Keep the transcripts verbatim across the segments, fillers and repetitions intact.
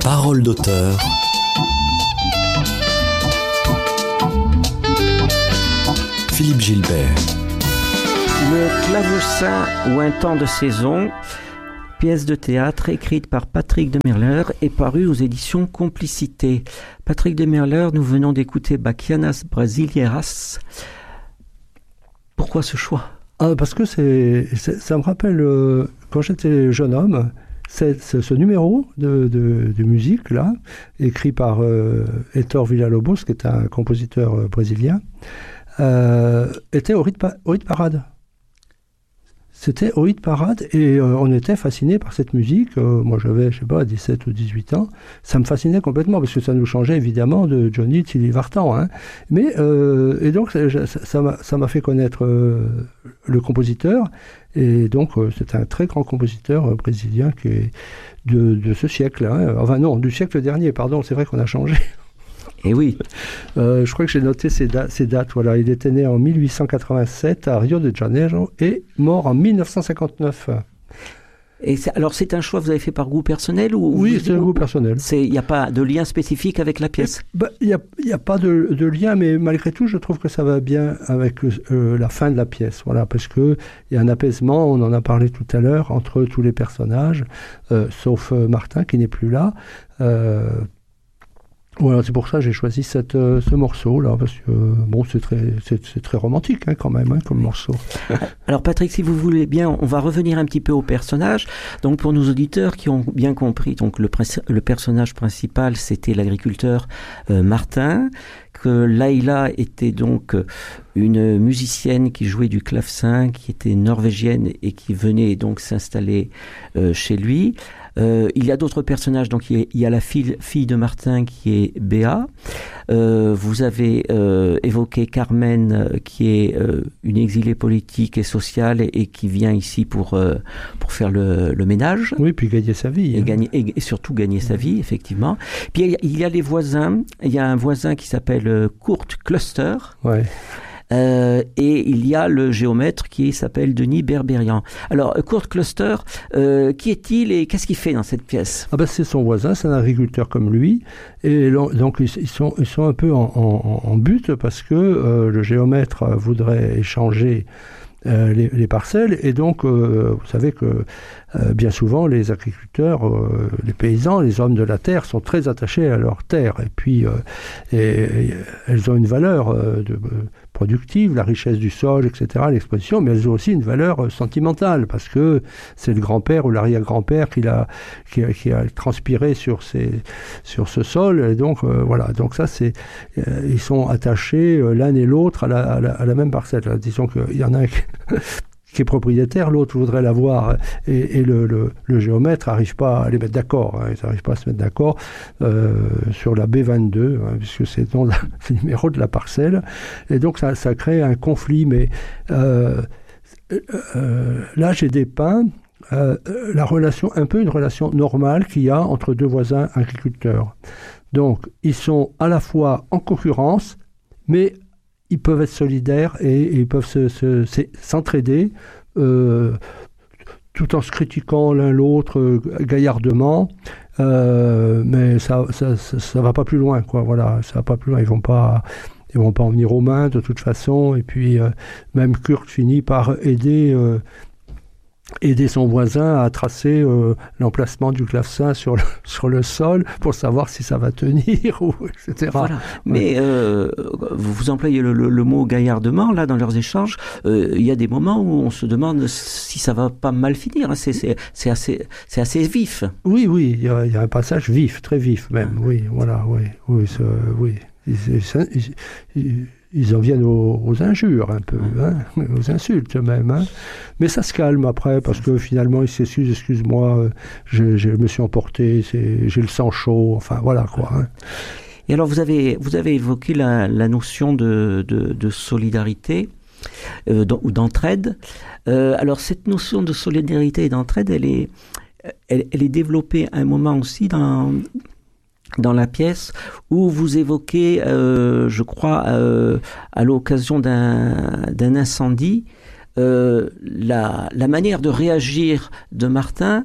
Parole d'auteur. Philippe Gilbert. Le Clavecin ou un temps de saison, pièce de théâtre écrite par Patrick Demerler et parue aux éditions Complicité. Patrick Demerler, nous venons d'écouter Bachianas Brasileiras. Pourquoi ce choix ? Ah, parce que c'est, c'est, ça me rappelle, euh, quand j'étais jeune homme, c'est, c'est ce numéro de, de, de musique, là, écrit par euh, Héctor Villa-Lobos, qui est un compositeur euh, brésilien, euh, était au hit, pa- au hit parade. C'était au hit parade et euh, on était fascinés par cette musique. Euh, moi, j'avais, je sais pas, dix-sept ou dix-huit ans. Ça me fascinait complètement parce que ça nous changeait évidemment de Johnny, Tilly Vartan. Hein. Mais, euh, et donc, ça, ça, m'a, ça m'a fait connaître euh, le compositeur. Et donc, euh, c'est un très grand compositeur euh, brésilien qui est de, de ce siècle. Hein. Enfin, non, du siècle dernier, pardon. C'est vrai qu'on a changé. Eh oui. Euh, je crois que j'ai noté ces, da- ces dates. Voilà, il était né en mille huit cent quatre-vingt-sept à Rio de Janeiro et mort en mille neuf cent cinquante-neuf. Et c'est, alors, c'est un choix que vous avez fait par goût personnel ou Oui, vous, c'est un goût personnel. Il n'y a pas de lien spécifique avec la pièce ? Il bah, n'y a, y a pas de, de lien, mais malgré tout, je trouve que ça va bien avec euh, la fin de la pièce. Voilà, parce qu'il y a un apaisement, on en a parlé tout à l'heure, entre tous les personnages, euh, sauf euh, Martin qui n'est plus là. Euh, Voilà, c'est pour ça que j'ai choisi cette, euh, ce morceau-là, parce que euh, bon, c'est très, c'est, c'est très romantique hein, quand même, hein, comme morceau. Alors Patrick, si vous voulez bien, on va revenir un petit peu au personnage. Donc pour nos auditeurs qui ont bien compris, donc le, le personnage principal, c'était l'agriculteur euh, Martin, que Laila était donc une musicienne qui jouait du clavecin, qui était norvégienne et qui venait donc s'installer euh, chez lui. Euh, il y a d'autres personnages, donc il y a, il y a la fille, fille de Martin qui est Béa. Euh, vous avez euh, évoqué Carmen euh, qui est euh, une exilée politique et sociale et, et qui vient ici pour, euh, pour faire le, le ménage. Oui, puis gagner sa vie. Et, hein. gagner, et, et surtout gagner sa vie, effectivement. Puis il y a, il y a les voisins. Il y a un voisin qui s'appelle euh, Kurt Cluster. Ouais. Euh, et il y a le géomètre qui s'appelle Denis Berberian. Alors, Kurt Cluster, euh, qui est-il et qu'est-ce qu'il fait dans cette pièce ? Ah ben c'est son voisin, c'est un agriculteur comme lui, et donc ils sont, ils sont un peu en, en, en but parce que euh, le géomètre voudrait échanger Euh, les, les parcelles et donc euh, vous savez que euh, bien souvent les agriculteurs, euh, les paysans, les hommes de la terre sont très attachés à leur terre et puis euh, et, et elles ont une valeur euh, de, euh, productive, la richesse du sol, et cetera, l'exposition, mais elles ont aussi une valeur euh, sentimentale parce que c'est le grand-père ou l'arrière-grand-père qui a, qui a, qui a transpiré sur, ces, sur ce sol et donc euh, voilà, donc ça c'est euh, ils sont attachés euh, l'un et l'autre à la, à la, à la même parcelle. Là, disons qu'il y en a un qui qui est propriétaire, l'autre voudrait l'avoir et, et le, le, le géomètre n'arrive pas à les mettre d'accord, hein, ils n'arrivent pas à se mettre d'accord euh, sur la B vingt-deux, hein, puisque c'est le, le numéro de la parcelle, et donc ça, ça crée un conflit, mais euh, euh, là j'ai dépeint euh, la relation, un peu une relation normale qu'il y a entre deux voisins agriculteurs. Donc ils sont à la fois en concurrence, mais ils peuvent être solidaires et, et ils peuvent se, se, se, s'entraider euh, tout en se critiquant l'un l'autre euh, gaillardement, euh, mais ça ça, ça ça va pas plus loin, quoi. Voilà, ça va pas plus loin. Ils vont pas ils vont pas en venir aux mains de toute façon. Et puis euh, même Kurt finit par aider euh, aider son voisin à tracer euh, l'emplacement du clavecin sur le, sur le sol pour savoir si ça va tenir, ou, et cetera. Voilà. Ouais. Mais euh, vous employez le, le, le mot gaillardement, là, dans leurs échanges. Euh, il y a des moments où on se demande si ça va pas mal finir. C'est, c'est, c'est, assez, c'est assez vif. Oui, oui, il y, a, il y a un passage vif, très vif même. Oui, voilà, oui. Oui, ça, oui. Ils, ils, ils, ils en viennent aux, aux injures un peu, hein, aux insultes même. Hein. Mais ça se calme après parce que finalement ils s'excusent, excuse-moi, je, je me suis emporté, c'est, j'ai le sang chaud, enfin voilà quoi. Hein. Et alors vous avez, vous avez évoqué la, la notion de, de, de solidarité euh, ou d'entraide. Euh, alors cette notion de solidarité et d'entraide, elle est, elle, elle est développée à un moment aussi dans... dans la pièce où vous évoquez, euh, je crois, euh, à l'occasion d'un, d'un incendie, euh, la, la manière de réagir de Martin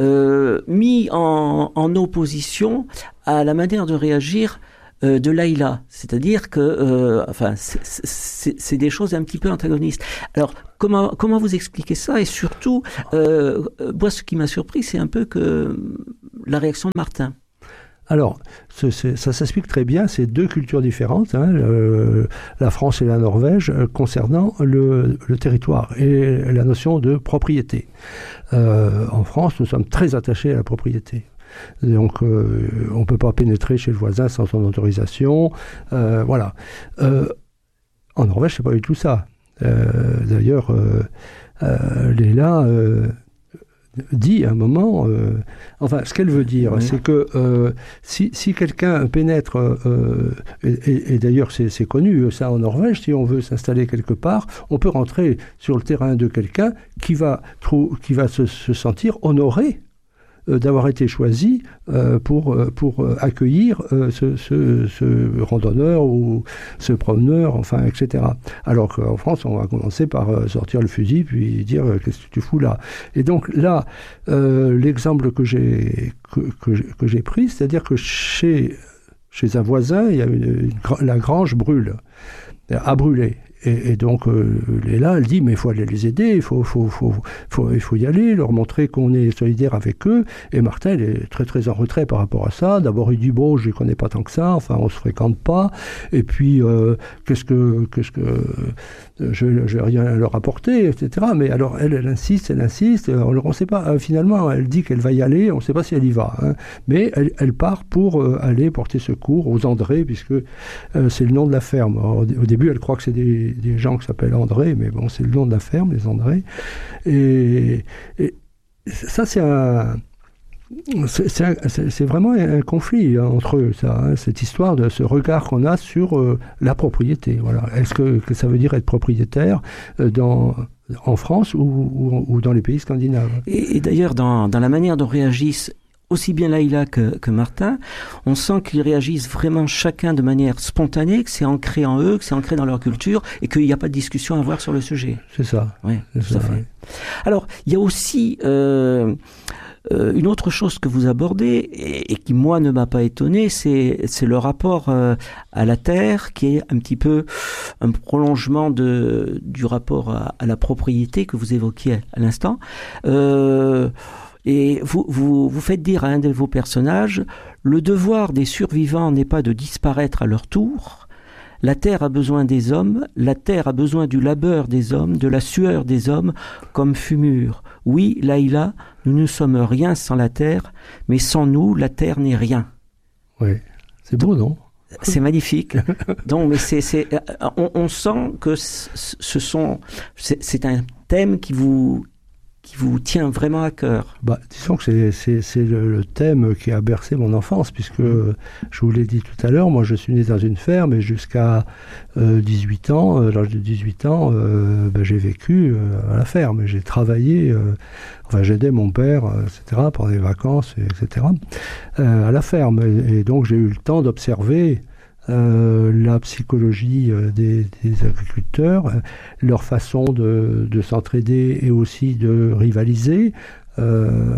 euh, mis en, en opposition à la manière de réagir euh, de Layla. C'est-à-dire que, euh, enfin, c'est, c'est, c'est des choses un petit peu antagonistes. Alors, comment, comment vous expliquez ça? Et surtout, euh, moi, ce qui m'a surpris, c'est un peu que la réaction de Martin. Alors, ce, c'est, ça s'explique très bien, c'est deux cultures différentes, hein, euh, la France et la Norvège, euh, concernant le, le territoire et la notion de propriété. Euh, en France, nous sommes très attachés à la propriété. Donc, euh, on ne peut pas pénétrer chez le voisin sans son autorisation. Euh, voilà. Euh, en Norvège, c'est pas du tout ça. Euh, d'ailleurs, euh, euh, Léla... Euh, dit à un moment, euh, enfin, ce qu'elle veut dire, oui. c'est que euh, si, si quelqu'un pénètre, euh, et, et, et d'ailleurs c'est, c'est connu, ça en Norvège, si on veut s'installer quelque part, on peut rentrer sur le terrain de quelqu'un qui va, trou- qui va se, se sentir honoré euh, d'avoir été choisi euh, pour, pour accueillir euh, ce, ce, ce randonneur ou ce promeneur, enfin, et cetera. Alors qu'en France, on va commencer par euh, sortir le fusil puis dire euh, « qu'est-ce que tu fous là ?» Et donc là, euh, l'exemple que j'ai, que, que, que j'ai pris, c'est-à-dire que chez, chez un voisin, il y a une, une, la grange brûle, a brûlé. Et, et donc, euh, Léla, elle dit, mais il faut aller les aider, il faut, faut, faut, faut, il faut y aller, leur montrer qu'on est solidaire avec eux. Et Martin, il est très, très en retrait par rapport à ça. D'abord, il dit, bon, je les connais pas tant que ça, enfin, on se fréquente pas. Et puis, euh, qu'est-ce que, qu'est-ce que, euh, je, je vais rien leur apporter, et cetera. Mais alors, elle, elle insiste, elle insiste, on ne sait pas. Euh, finalement, elle dit qu'elle va y aller, on ne sait pas si elle y va. Hein. Mais elle, elle part pour euh, aller porter secours aux André, puisque euh, c'est le nom de la ferme. Alors, au début, elle croit que c'est des des gens qui s'appellent André, mais bon, c'est le nom de la ferme, les André. Et, et ça, c'est un... C'est, c'est, un, c'est, c'est vraiment un conflit hein, entre eux, ça, hein, cette histoire de ce regard qu'on a sur euh, la propriété. Voilà. Est-ce que, que ça veut dire être propriétaire euh, dans, en France ou, ou, ou dans les pays scandinaves? Et, et d'ailleurs, dans, dans la manière dont réagissent aussi bien Layla que, que Martin, on sent qu'ils réagissent vraiment chacun de manière spontanée, que c'est ancré en eux, que c'est ancré dans leur culture, et qu'il n'y a pas de discussion à avoir sur le sujet. C'est ça. Oui, c'est tout ça, à fait. ouais. Alors, il y a aussi euh, euh, une autre chose que vous abordez, et, et qui, moi, ne m'a pas étonné, c'est, c'est le rapport euh, à la terre, qui est un petit peu un prolongement de, du rapport à, à la propriété que vous évoquiez à l'instant. Euh... Et vous, vous, vous faites dire à un de vos personnages, le devoir des survivants n'est pas de disparaître à leur tour. La terre a besoin des hommes, la terre a besoin du labeur des hommes, de la sueur des hommes, comme fumure. Oui, Layla, nous ne sommes rien sans la terre, mais sans nous, la terre n'est rien. Oui, c'est beau, non ? C'est magnifique. Donc, mais c'est, c'est, on, on sent que ce sont, c'est, c'est un thème qui vous qui vous tient vraiment à cœur. Bah, disons que c'est, c'est, c'est le, le thème qui a bercé mon enfance, puisque mmh. je vous l'ai dit tout à l'heure, moi je suis né dans une ferme et jusqu'à euh, dix-huit ans, à l'âge de dix-huit ans, euh, ben, j'ai vécu euh, à la ferme. J'ai travaillé, euh, enfin j'aidais mon père, euh, et cetera, pendant les vacances, et cetera, euh, à la ferme. Et, et donc j'ai eu le temps d'observer Euh, la psychologie euh, des, des agriculteurs, euh, leur façon de, de s'entraider et aussi de rivaliser. Euh,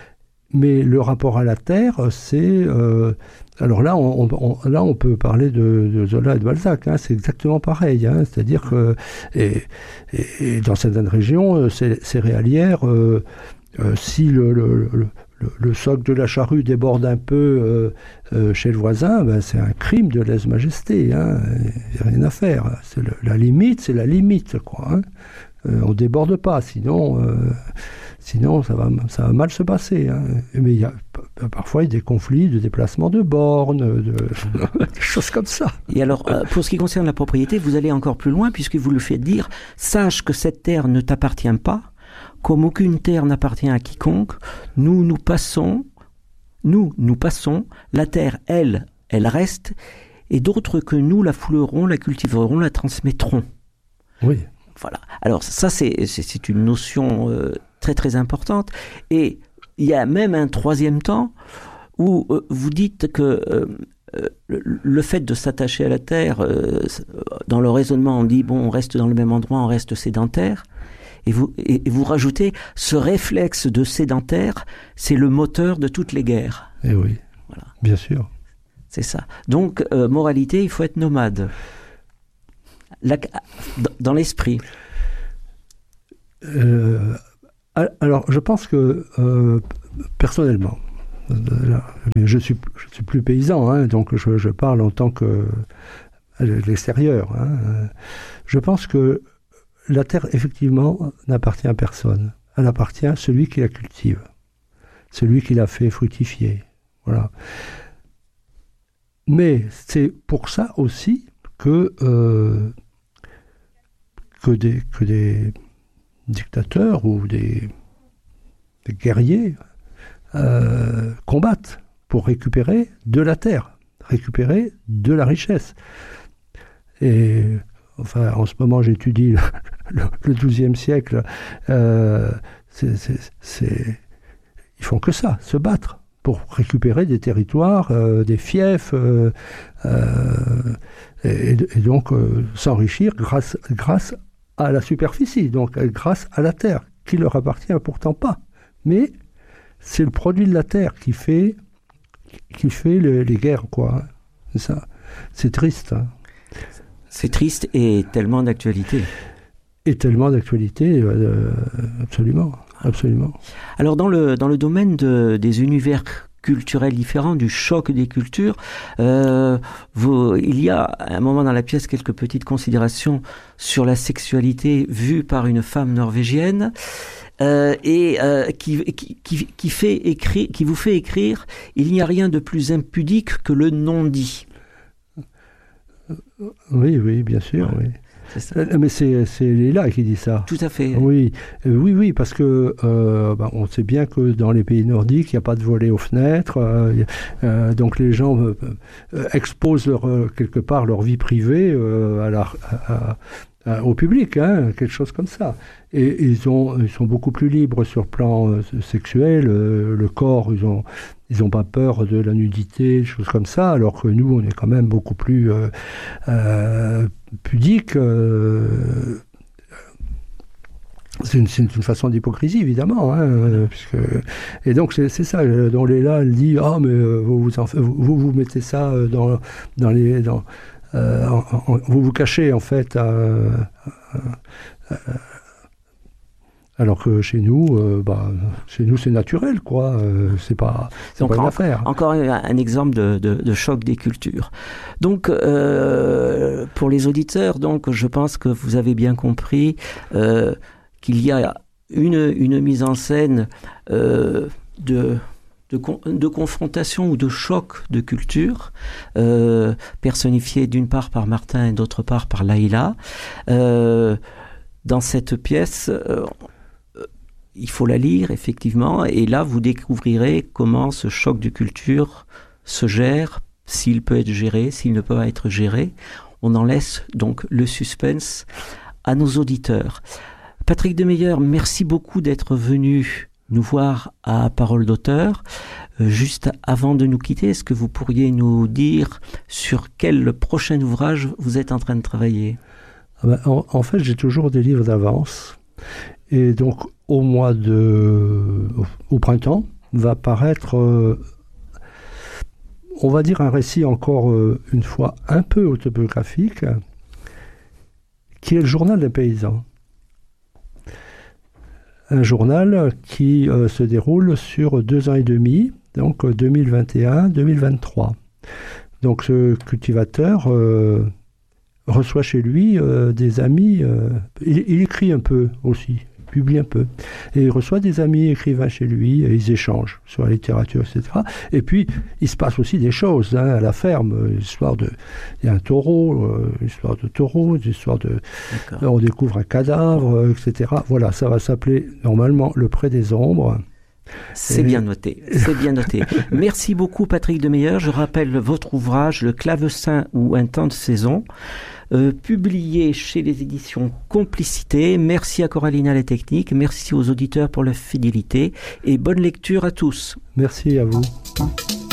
mais le rapport à la terre, c'est... Euh, alors là on, on, là, on peut parler de, de Zola et de Balzac. Hein, c'est exactement pareil. Hein, c'est-à-dire que et, et, et dans certaines régions cé- céréalières, euh, euh, si le... le, le Le, le soc de la charrue déborde un peu euh, euh, chez le voisin, ben c'est un crime de lèse-majesté. Hein. Il n'y a rien à faire. C'est le, la limite, c'est la limite, quoi. Hein. Euh, on ne déborde pas, sinon, euh, sinon ça, va, ça va mal se passer. Hein. Mais il y a parfois il y a des conflits de déplacement de bornes, de, des choses comme ça. Et alors, euh, pour ce qui concerne la propriété, vous allez encore plus loin, puisque vous le faites dire, sache que cette terre ne t'appartient pas, comme aucune terre n'appartient à quiconque, nous, nous passons, nous, nous passons, la terre, elle, elle reste, et d'autres que nous la fouleront, la cultiveront, la transmettront. Oui. Voilà. Alors ça, c'est, c'est, c'est une notion euh, très très importante. Et il y a même un troisième temps où euh, vous dites que euh, le, le fait de s'attacher à la terre, euh, dans le raisonnement, on dit, bon, on reste dans le même endroit, on reste sédentaire. Et vous, et, et vous rajoutez, ce réflexe de sédentaire, c'est le moteur de toutes les guerres. Eh oui, voilà. Bien sûr. C'est ça. Donc, euh, moralité, il faut être nomade. La, dans l'esprit. Euh, alors, je pense que, euh, personnellement, je suis, je suis plus paysan, hein, donc je, je parle en tant que à l'extérieur. Hein. Je pense que la terre, effectivement, n'appartient à personne. Elle appartient à celui qui la cultive, celui qui la fait fructifier. Voilà. Mais c'est pour ça aussi que, euh, que, des, que des dictateurs ou des, des guerriers euh, combattent pour récupérer de la terre, récupérer de la richesse. Et enfin, en ce moment, j'étudie le, le douzième siècle. Euh, c'est, c'est, c'est, ils font que ça, se battre pour récupérer des territoires, euh, des fiefs, euh, euh, et, et donc euh, s'enrichir grâce, grâce à la superficie, donc grâce à la terre, qui leur appartient pourtant pas. Mais c'est le produit de la terre qui fait, qui fait les, les guerres, quoi. C'est ça. C'est triste. Hein. C'est triste et tellement d'actualité. Et tellement d'actualité, euh, absolument. Absolument. Alors dans le, dans le domaine de, des univers culturels différents, du choc des cultures, euh, vous, il y a à un moment dans la pièce quelques petites considérations sur la sexualité vue par une femme norvégienne euh, et euh, qui, qui, qui, qui, fait écrire, qui vous fait écrire « Il n'y a rien de plus impudique que le non-dit ». Oui, oui, bien sûr, ouais. Oui. C'est ça. Mais c'est, c'est Léla qui dit ça. Tout à fait. Oui, euh, oui, oui, parce que euh, bah, on sait bien que dans les pays nordiques, il n'y a pas de volets aux fenêtres, euh, euh, donc les gens euh, euh, exposent leur, euh, quelque part leur vie privée euh, à la, à, à, au public, hein, quelque chose comme ça. Et ils, ont, ils sont beaucoup plus libres sur le plan euh, sexuel, euh, le corps, ils ont... Ils n'ont pas peur de la nudité, des choses comme ça, alors que nous, on est quand même beaucoup plus euh, euh, pudiques. Euh, c'est, une, c'est une façon d'hypocrisie, évidemment. Hein, puisque, et donc, c'est, c'est ça. Dont Léla, elle dit « Ah, mais vous vous, en, vous vous mettez ça dans, dans les... Dans, euh, en, en, vous vous cachez, en fait, à... à, à alors que chez nous, euh, bah, chez nous c'est naturel, quoi. Euh, c'est pas, c'est Donc, pas une en, affaire. Encore un, un exemple de, de, de choc des cultures. Donc, euh, pour les auditeurs, donc, je pense que vous avez bien compris euh, qu'il y a une, une mise en scène euh, de De, con, de confrontation ou de choc de culture, euh, personnifiée d'une part par Martin et d'autre part par Laïla. Euh, dans cette pièce, euh, il faut la lire, effectivement, et là, vous découvrirez comment ce choc de culture se gère, s'il peut être géré, s'il ne peut pas être géré. On en laisse donc le suspense à nos auditeurs. Patrick Demeyer, merci beaucoup d'être venu nous voir à Parole d'auteur. Euh, juste avant de nous quitter, est-ce que vous pourriez nous dire sur quel prochain ouvrage vous êtes en train de travailler ? Ah ben, en, en fait, j'ai toujours des livres d'avance. Et donc, au mois de... au printemps, va paraître, euh, on va dire, un récit encore euh, une fois un peu autobiographique, qui est le journal d'un paysan. Un journal qui euh, se déroule sur deux ans et demi, donc deux mille vingt et un deux mille vingt-trois. Donc ce cultivateur euh, reçoit chez lui euh, des amis, euh, il, il écrit un peu aussi, publie un peu, et il reçoit des amis écrivains chez lui, et ils échangent sur la littérature, et cetera. Et puis, il se passe aussi des choses hein, à la ferme, l'histoire de... Il y a un taureau, euh, l'histoire de taureau, l'histoire de... Là, on découvre un cadavre, euh, et cetera. Voilà, ça va s'appeler normalement Le Pré des Ombres. C'est et... bien noté, c'est bien noté. Merci beaucoup Patrick Demeyer. Je rappelle votre ouvrage, Le Clavecin ou Un temps de saison, euh, publié chez les éditions Complicité. Merci à Coraline à la technique, merci aux auditeurs pour leur fidélité et bonne lecture à tous. Merci à vous.